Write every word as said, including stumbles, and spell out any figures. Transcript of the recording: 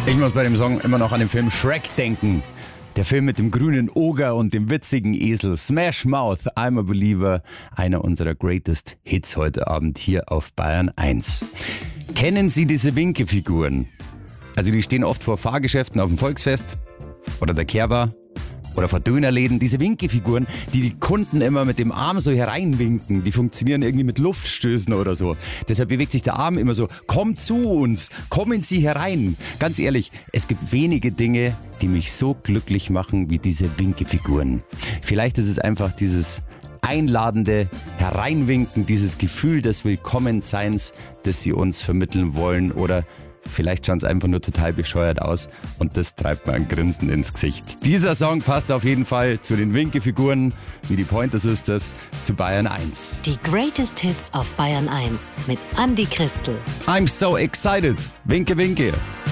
Ich muss bei dem Song immer noch an den Film Shrek denken. Der Film mit dem grünen Oger und dem witzigen Esel. Smash Mouth, I'm a Believer. Einer unserer greatest Hits heute Abend hier auf Bayern eins. Kennen Sie diese Winkefiguren? Also die stehen oft vor Fahrgeschäften auf dem Volksfest oder der Kehrbar oder vor Dönerläden. Diese Winkefiguren, die die Kunden immer mit dem Arm so hereinwinken, die funktionieren irgendwie mit Luftstößen oder so. Deshalb bewegt sich der Arm immer so, kommt zu uns, kommen Sie herein. Ganz ehrlich, es gibt wenige Dinge, die mich so glücklich machen wie diese Winkefiguren. Vielleicht ist es einfach dieses einladende Hereinwinken, dieses Gefühl des Willkommenseins, das Sie uns vermitteln wollen, oder vielleicht schauen es einfach nur total bescheuert aus und das treibt mir ein Grinsen ins Gesicht. Dieser Song passt auf jeden Fall zu den Winkefiguren, wie die Pointer Sisters, zu Bayern eins. Die Greatest Hits auf Bayern eins mit Andi Christel. I'm so excited. Winke, winke.